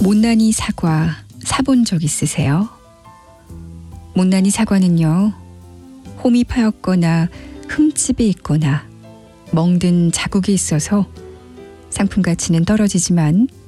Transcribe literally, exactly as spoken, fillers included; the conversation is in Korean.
못난이 사과 사본 적 있으세요? 못난이 사과는요, 홈이 파였거나 흠집이 있거나 멍든 자국이 있어서 상품 가치는 떨어지지만